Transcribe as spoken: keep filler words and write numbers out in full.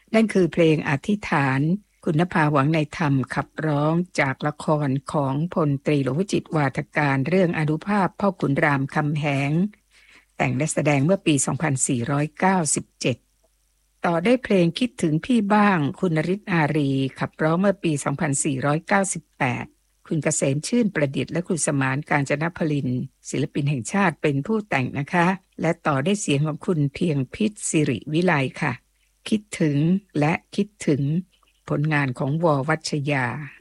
นั่นคือเพลงอธิษฐานคุณนภาหวังในธรรมขับร้องจากละครของพลตรีหลวงวิจิตรวาทการเรื่องอานุภาพพ่อขุนรามคำแหงแต่งและแสดงเมื่อปี สองพันสี่ร้อยเก้าสิบเจ็ด ต่อได้เพลงคิดถึงพี่บ้างคุณนริศอารีขับร้องเมื่อปี สองพันสี่ร้อยเก้าสิบแปด คุณเกษมชื่นประดิษฐ์และคุณสมานกาญจนพลินศิลปินแห่งชาติเป็นผู้แต่งนะคะและต่อได้เสียงของคุณเพียงพิษสิริวิไลค่ะคิดถึงและคิดถึงผลงานของว.วัชยา